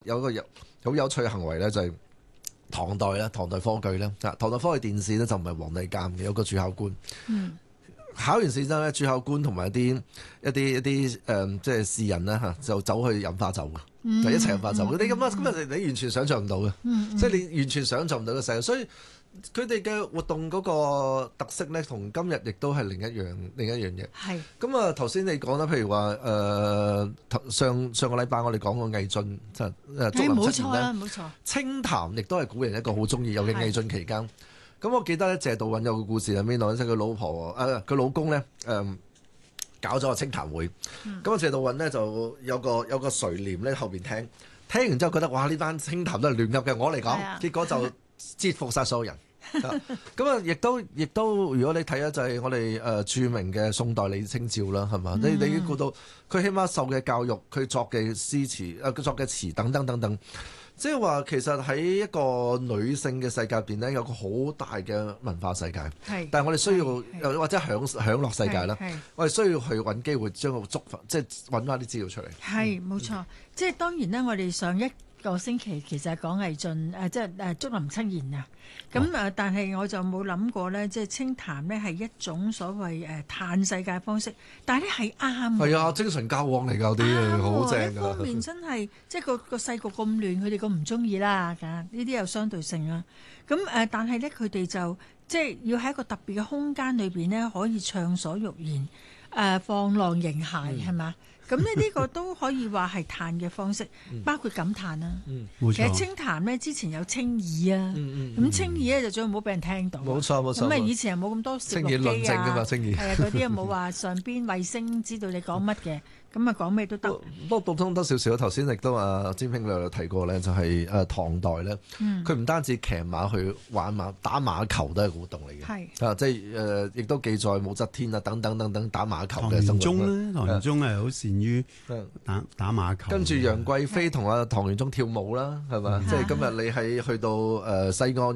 有好有趣嘅行為咧，就係唐代科舉咧，唐代科舉殿試咧就唔係皇帝監嘅，有個主考官。考完試之後咧，主考官同埋一啲即係士人咧嚇，就走去飲花酒嘅，就一齊飲花酒。你咁啊，咁你完全想像唔到嘅，即係你完全想像唔到嘅世界。所以佢哋嘅活動嗰個特色咧，同今日亦都係另一樣嘢。係。咁啊，頭先你講啦，譬如話上個禮拜我哋講過魏晉，即係竹林七賢啦，冇錯。清談亦都係古人一個好中意，尤其魏晉期間。咁我記得咧，謝道韞有個故事係邊度？即係佢老婆佢老公咧搞咗個清談會。咁謝道韞咧就有個垂簾咧後邊聽完之後覺得哇，呢班清談都係亂噏嘅，我嚟講，結果就折服晒所有人。咁啊，亦都如果你睇咧，就係我哋著名嘅宋代李清照啦，係嘛？你估到佢起碼受嘅教育，佢作嘅詩詞佢作嘅詞等等。即係話，其實喺一個女性嘅世界入邊咧，有個好大嘅文化世界。但係我哋需要或者享樂世界啦。我哋需要去揾機會將個觸發，即係揾翻啲資料出嚟。係冇錯，即係當然咧，我哋上一個星期其實係講魏晉即係竹林七賢啊。咁但係我就冇諗過咧，即係清談咧係一種所謂嘆世界方式，但係咧係啱。係啊，精神交往嚟㗎啲嘢，好正㗎。一方面真係即係個世局咁亂，佢哋咁唔中意啦，呢啲有相對性啦。咁但係咧佢哋就即係要喺一個特別嘅空間裏邊咧，可以暢所欲言，放浪形骸係嘛？咁呢個都可以話係嘆嘅方式，包括感嘆啦。其實清談咧之前有清議啊，咁清議咧就最好唔好俾人聽到。冇錯。咁以前又冇咁多攝錄機啊，清議論證㗎嘛，清議係啊，嗰啲又冇話上邊衛星知道你講乜嘅。咁啊講咩都得。都補充多少少，頭先亦都詹兄有提過咧，就係唐代咧，佢唔單止騎馬去玩馬，打馬球都係個活動嚟嘅。即係亦都記載武則天啊等等打馬球嘅生活。唐玄宗係好善於打馬球。跟住楊貴妃同唐玄宗跳舞啦，係嘛？即係今日你去到西安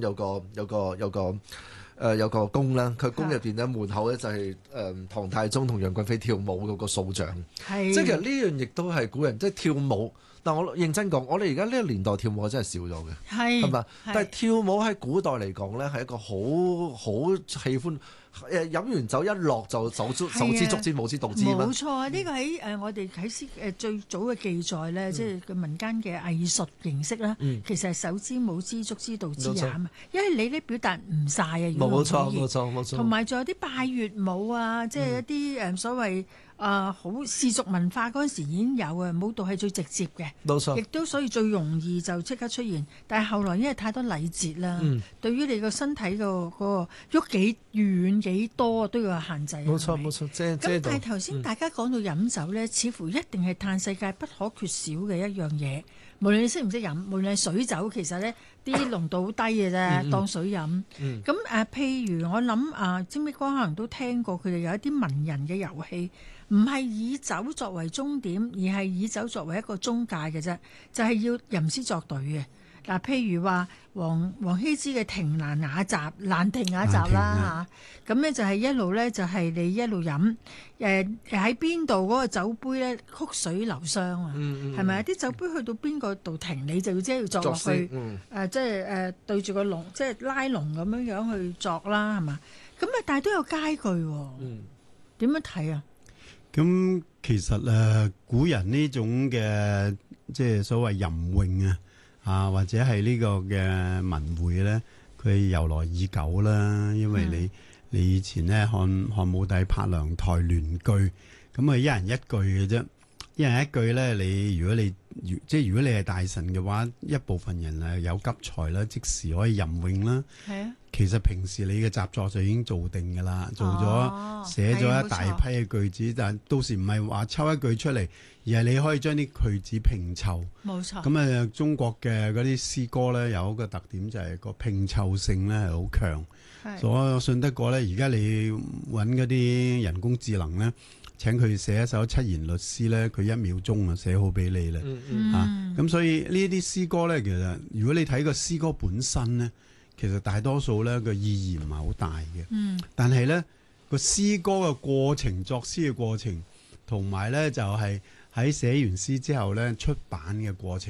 有個宮啦，佢宮入邊咧門口咧就係唐太宗同楊貴妃跳舞嗰個塑像。即係其實呢樣亦都係古人即係跳舞。但我認真講，我哋而家呢個年代跳舞真係少咗嘅，係嘛？但係跳舞喺古代嚟講咧，係一個好喜歡飲完酒一落就手知足知舞知道知嘛。冇錯啊！呢個喺我哋喺最早嘅記載咧，即係個民間嘅藝術形式啦，其實係手知舞知足知道知也啊嘛。因為你咧表達唔晒啊，冇錯。同埋仲有啲拜月舞啊，即係一啲所謂。好氏族文化嗰陣時已經有啊，舞蹈係最直接嘅，冇錯，亦都所以最容易就即刻出現。但係後來因為太多禮節啦，對於你個身體個喐幾遠幾多都要有限制。冇錯，咁但係頭先大家講到飲酒咧，似乎一定係嘆世界不可缺少嘅一樣嘢。無論你識唔識飲，無論係水酒，其實咧啲濃度好低嘅啫，當水飲。咁譬如我諗詹碧光可能都聽過，佢哋有一啲文人嘅遊戲。唔係以酒作為終點，而係以酒作為一個中介嘅啫，就係要吟詩作對嘅。嗱，譬如話王羲之嘅《亭蘭雅集》《蘭亭雅集》啦嚇，咁咧就係一路咧就係你一路飲，喺邊度嗰個酒杯咧曲水流觴啊，係咪啊？啲酒杯去到邊個度停，你就要即係要作落去，即係對住個龍，即係拉龍咁樣去作啦，係嘛？咁但係都有佳句喎，點樣睇啊？ 咁其實古人呢種嘅即係所謂吟詠或者係呢個嘅文匯咧，佢由來已久啦。因為你以前咧漢武帝柏梁台聯句，咁啊一人一句嘅啫，一人一句咧。如果你係大臣嘅話，一部分人有急才啦，即時可以吟詠啦。係啊。其實平時你嘅習作就已經做定㗎啦，做咗寫咗一大批嘅句子，但到時唔係話抽一句出嚟，而係你可以將啲句子拼湊。冇錯。咁中國嘅嗰啲詩歌咧有一個特點就係個拼湊性咧係好強。係。所以我信得過咧，而家你揾嗰啲人工智能咧，請佢寫一首七言律詩咧，佢1秒鐘就寫好俾你啦。咁所以呢啲詩歌咧，其實如果你睇個詩歌本身咧，其實大多數咧個意義唔係好大嘅，但係咧個詩歌嘅過程、作詩嘅過程，同埋咧就係喺寫完詩之後咧出版嘅過程，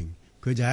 佢就